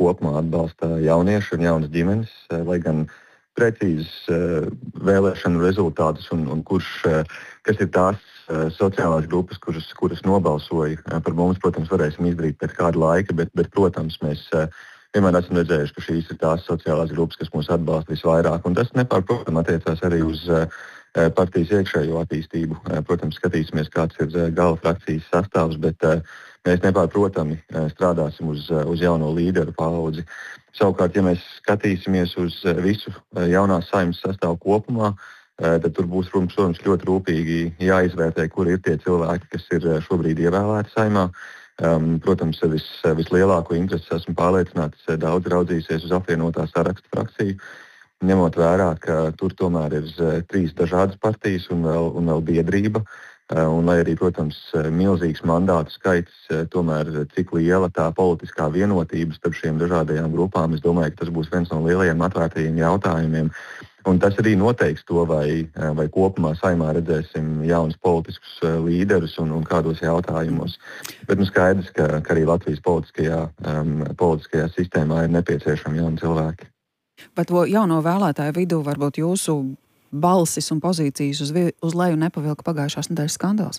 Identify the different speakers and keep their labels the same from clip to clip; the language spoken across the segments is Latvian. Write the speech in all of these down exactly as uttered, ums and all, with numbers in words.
Speaker 1: kopumā atbalsta jaunieši un jaunas ģimenes, lai gan precīzes vēlēšanu rezultātus un, un kurš, kas ir tās sociālās grupas, kuras, kuras nobalsoja par mums, protams, varēsim izdarīt pēc kāda laika, bet, bet protams, mēs vienmēr esam redzējuši, ka šīs ir tās sociālās grupas, kas mūs atbalsta visvairāk. Un tas nepārprotami attiecās arī uz partijas iekšējo attīstību. Protams, skatīsimies, kāds ir gala frakcijas sastāvs, bet mēs nepārprotami strādāsim uz, uz jauno līderu paudzi. Savukārt, ja mēs skatīsimies uz visu jaunās Saeimas sastāvu kopumā, tad tur būs, protams, ļoti rūpīgi jāizvērtē, kur ir tie cilvēki, kas ir šobrīd ievēlēti Saeimā. Protams, vis, vislielāko interesi esmu pārliecināts, daudz raudzīsies uz apvienotā sarakstu frakciju, ņemot vērā, ka tur tomēr ir trīs dažādas partijas un vēl, un vēl biedrība. Un, lai arī, protams, milzīgs mandātu skaits, tomēr cik liela tā politiskā vienotība starp šiem dažādajām grupām, es domāju, ka tas būs viens no lielajiem atvērtajiem jautājumiem. Un tas arī noteiks to, vai, vai kopumā Saeimā redzēsim jaunus politiskus līderus un, un kādos jautājumos. Bet nu skaidrs, ka, ka arī Latvijas politiskajā, um, politiskajā sistēmā ir nepieciešami jauni cilvēki.
Speaker 2: Bet to jauno vēlētāju vidū varbūt jūsu balsis un pozīcijas uz, uz leju nepavilka pagājušās nedēļas skandāls?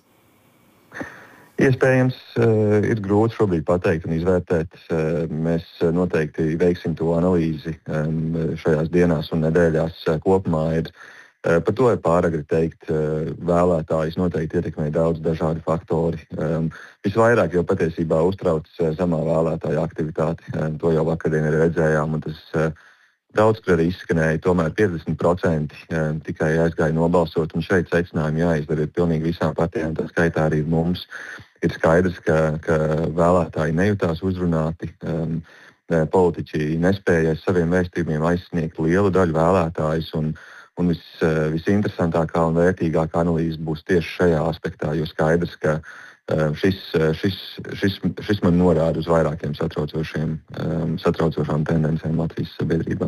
Speaker 1: Iespējams, uh, ir grūti šobrīd pateikt un izvērtēt. Uh, mēs noteikti veiksim to analīzi um, šajās dienās un nedēļās uh, kopumā. Ir, uh, par to ir pāragri teikt. Uh, vēlētājus noteikti ietekmē daudz dažādi faktori. Um, visvairāk jau patiesībā uztrauc uh, zemā vēlētāja aktivitāti. Um, to jau vakardien arī redzējām. Un tas, uh, Daudz, kur arī izskanēja, tomēr piecdesmit procenti tikai aizgāja nobalsot, un šeit secinājumi jāizdara pilnīgi visām partijām, tā skaitā arī mums. Ir skaidrs, ka, ka vēlētāji nejūtās uzrunāti, um, politiķi nespēja saviem vēstījumiem aizsniegt lielu daļu vēlētājus, un, un vis, visinteresantākā un vērtīgākā analīze būs tieši šajā aspektā, jo skaidrs, ka šis, šis, šis, šis man norāda uz vairākiem satraucošiem, um, satraucošām tendencēm Latvijas sabiedrībā.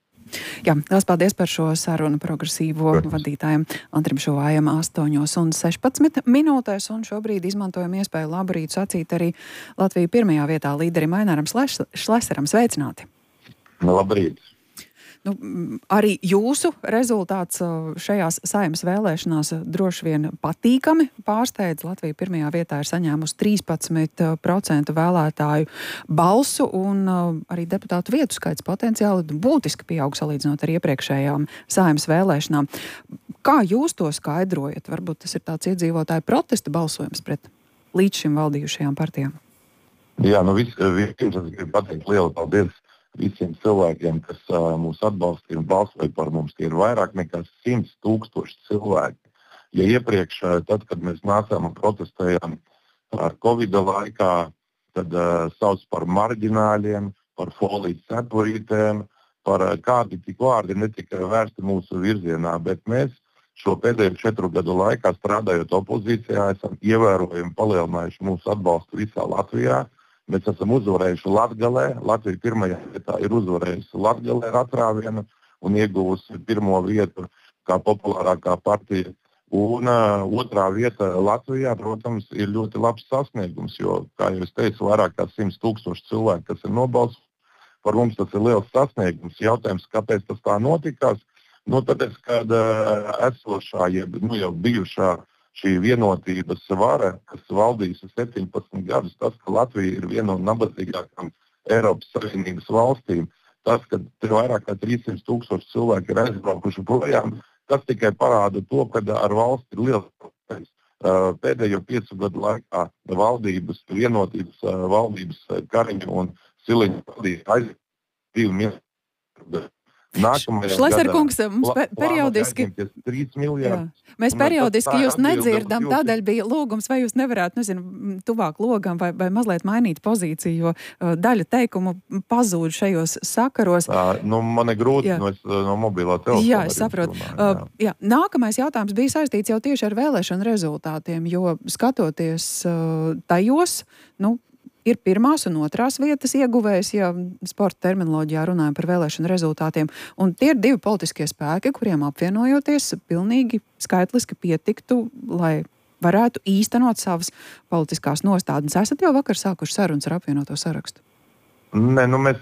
Speaker 2: Jā, liels paldies par šo sarunu progresīvo Protams. vadītājiem Antrim Šuvājam astoņos un sešpadsmit minūtēs, un šobrīd izmantojam iespēju labrīt sacīt arī Latviju pirmajā vietā līderim Aināram Šleseram. Sveicināti!
Speaker 1: Labrīt!
Speaker 2: Nu, arī jūsu rezultāts šajās Saeimas vēlēšanās droši vien patīkami pārsteidz. Latvija pirmajā vietā ir saņēmusi trīspadsmit procentu vēlētāju balsu, un arī deputātu vietu skaits potenciāli būtiski pieaug salīdzinot ar iepriekšējām Saeimas vēlēšanām. Kā jūs to skaidrojat? Varbūt tas ir tāds iedzīvotāju protesta balsojums pret līdz šim valdījušajām partijām?
Speaker 1: Jā, nu vispirms es gribu pateikt lielu paldies visiem cilvēkiem, kas uh, mūs atbalstīja un balsoja par mums. Tie ir vairāk nekā simts tūkstoši cilvēki. Ja iepriekš, uh, tad, kad mēs nācām un protestējām ar Covida laikā, tad uh, sauc par marģināļiem, par folijas cepurītēm, par uh, kādi tik vārdi netika vērsti mūsu virzienā, bet mēs šo pēdējo četru gadu laikā strādājot opozīcijā, esam ievērojami palielinājuši mūsu atbalstu visā Latvijā. Mēs esam uzvarējuši Latgalē. Latvija pirmajā vietā ir uzvarējusi Latgalē ar atrāvienu un ieguvusi pirmo vietu kā populārākā partija. Un uh, otrā vieta Latvijā, protams, ir ļoti labs sasniegums, jo, kā jau es teicu, vairāk kā simts tūkstoši cilvēki, kas ir nobalsojuši. Par mums tas ir liels sasniegums. Jautājums, kāpēc tas tā notikās? Nu, tāpēc, kad uh, esošā, jeb nu, jau bijušā šī vienotības vara, kas valdījusi septiņpadsmit gadus, tas, ka Latvija ir viena no nabadzīgākām Eiropas Savienības valstīm, tas, ka vairāk kā trīssimt tūkstoši cilvēki ir aizbraukuši projām, tas tikai parāda to, ka ar valsti ir liels problēmas. Pēdējo piecu gadu laikā valdības, vienotības valdības Kariņu un Siliņu valdīja aiziet divi miljoni.
Speaker 2: Šleser kungs, mums pe periodiski, jā, mēs periodiski jūs nedzirdam, tādēļ bija lūgums, vai jūs nevarētu, nezinu, tuvāk logam vai, vai mazliet mainīt pozīciju, jo uh, daļa teikumu pazūd šajos sakaros.
Speaker 1: Tā, nu, man ir grūti jā. no, no mobilā telefona.
Speaker 2: Jā, es saprotu. Jā. Uh, jā. Nākamais jautājums bija saistīts jau tieši ar vēlēšanu rezultātiem, jo skatoties uh, tajos, nu, ir pirmās un otrās vietas ieguvējs, ja sporta terminoloģijā runājam par vēlēšanu rezultātiem. Un tie ir divi politiskie spēki, kuriem apvienojoties pilnīgi skaitliski pietiktu, lai varētu īstenot savas politiskās nostādnes. Esat jau vakar sākuši sarunas ar apvienoto sarakstu?
Speaker 1: Nē, nu mēs